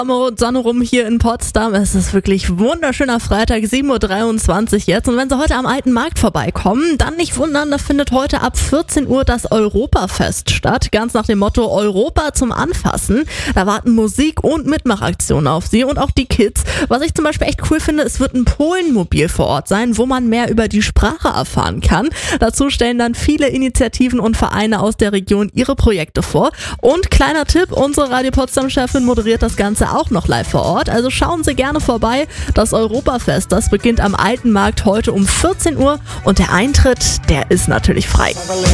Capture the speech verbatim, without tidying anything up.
Sonne rum hier in Potsdam. Es ist wirklich wunderschöner Freitag, sieben Uhr dreiundzwanzig jetzt. Und wenn Sie heute am Alten Markt vorbeikommen, dann nicht wundern, da findet heute ab vierzehn Uhr das Europafest statt. Ganz nach dem Motto Europa zum Anfassen. Da warten Musik- und Mitmachaktionen auf Sie und auch die Kids. Was ich zum Beispiel echt cool finde, es wird ein Polenmobil vor Ort sein, wo man mehr über die Sprache erfahren kann. Dazu stellen dann viele Initiativen und Vereine aus der Region ihre Projekte vor. Und kleiner Tipp, unsere Radio Potsdam-Chefin moderiert das Ganze auch noch live vor Ort. Also schauen Sie gerne vorbei. Das Europafest, das beginnt am Alten Markt heute um vierzehn Uhr und der Eintritt, der ist natürlich frei.